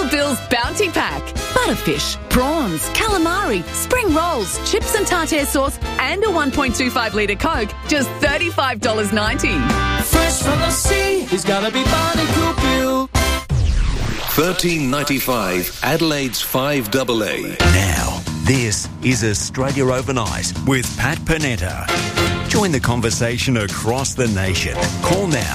Bill's Bounty Pack. Butterfish, prawns, calamari, spring rolls, chips and tartare sauce, and a 1.25 litre Coke, just $35.90. Fresh from the sea, he's gotta be Barnacle Bill. $13.95, Adelaide's 5AA. Now, this is Australia Overnight with Pat Panetta. Join the conversation across the nation. Call now.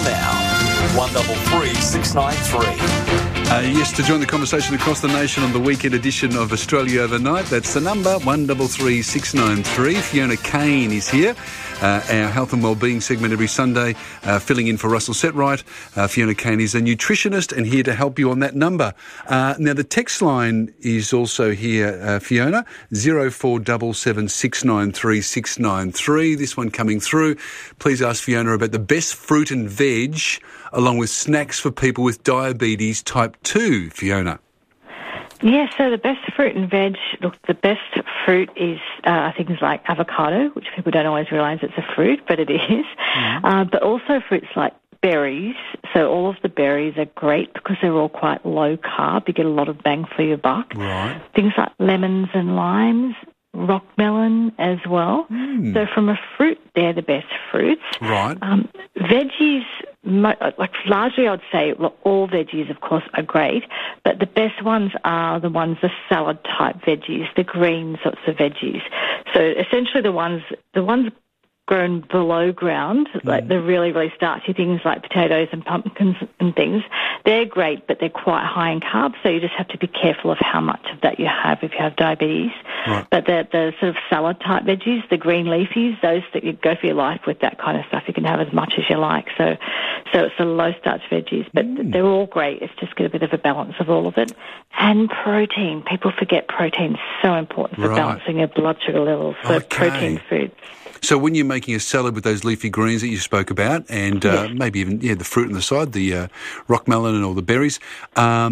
133 693. Yes, to join the conversation across the nation on the weekend edition of Australia Overnight. That's the number, 133 693. Fiona Kane is here. Our health and wellbeing segment every Sunday, filling in for Russell Setright. Fiona Kane is a nutritionist and here to help you on that number. Now, the text line is also here, Fiona, 0477 693 693. This one coming through. Please ask Fiona about the best fruit and veg along with snacks for people with diabetes type 2, Fiona. Yeah, so the best fruit and veg, look, the best fruit is things like avocado, which people don't always realise it's a fruit, but it is. Mm-hmm. But also fruits like berries. So all of the berries are great because they're all quite low carb. You get a lot of bang for your buck. Right. Things like lemons and limes, rock melon as well. So from a fruit, they're the best fruits. Right. Veggies, largely I'd say all veggies, of course, are great, but the best ones are the salad-type veggies, the green sorts of veggies. So essentially the ones grown below ground, like the really, really starchy things like potatoes and pumpkins and things, they're great, but they're quite high in carbs, so you just have to be careful of how much of that you have if you have diabetes. Right. But the sort of salad-type veggies, the green leafies, those that you go for your life with, that kind of stuff, you can have as much as you like. So it's the low-starch veggies, but they're all great. It's just get a bit of a balance of all of it. And protein. People forget protein's so important for balancing your blood sugar levels, so protein foods. So when you're making a salad with those leafy greens that you spoke about and maybe even the fruit on the side, the rock melon and all the berries, how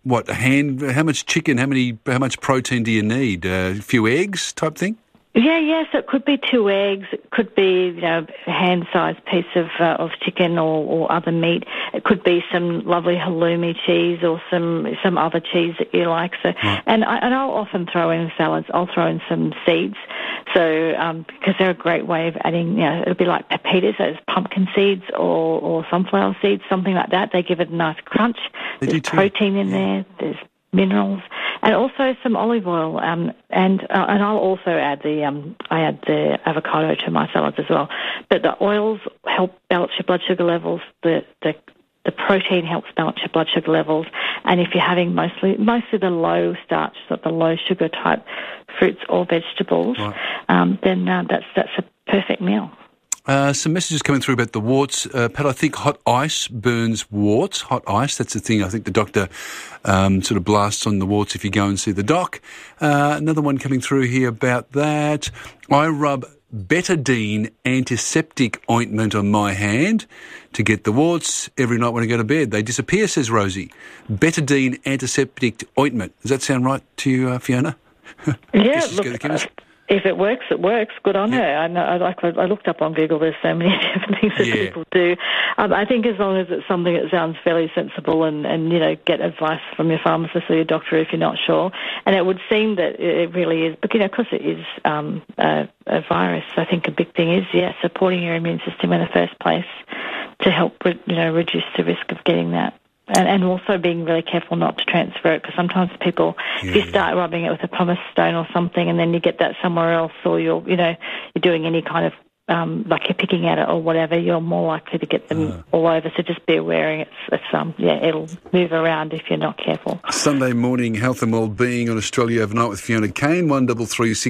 much chicken, how much protein do you need? A few eggs type thing? Yeah, so it could be 2 eggs, it could be, a hand-sized piece of chicken or other meat. It could be some lovely halloumi cheese or some other cheese that you like. So, and I'll often throw in salads. I'll throw in some seeds. So, because they're a great way of adding, it'll be like pepitas, those pumpkin seeds or sunflower seeds, something like that. They give it a nice crunch. There's protein in there. There's minerals, and also some olive oil, and I'll also add I add the avocado to my salads as well. But the oils help balance your blood sugar levels. The protein helps balance your blood sugar levels, and if you're having mostly the low starch, so the low sugar type fruits or vegetables, then that's a perfect meal. Some messages coming through about the warts. Pat, I think hot ice burns warts. Hot ice, that's the thing. I think the doctor sort of blasts on the warts if you go and see the doc. Another one coming through here about that. I rub betadine antiseptic ointment on my hand to get the warts every night when I go to bed. They disappear, says Rosie. Betadine antiseptic ointment. Does that sound right to you, Fiona? Yeah, if it works, it works. Good on her. I know. I looked up on Google. There's so many different things that people do. I think as long as it's something that sounds fairly sensible and get advice from your pharmacist or your doctor if you're not sure. And it would seem that it really is, because it is a virus. I think a big thing is supporting your immune system in the first place to help reduce the risk of getting that. And also being really careful not to transfer it, because sometimes people, if you start rubbing it with a pumice stone or something, and then you get that somewhere else, or you're doing any kind of like you're picking at it or whatever, you're more likely to get them all over. So just be aware it'll move around if you're not careful. Sunday morning health and wellbeing on Australia Overnight with Fiona Kane, 1336.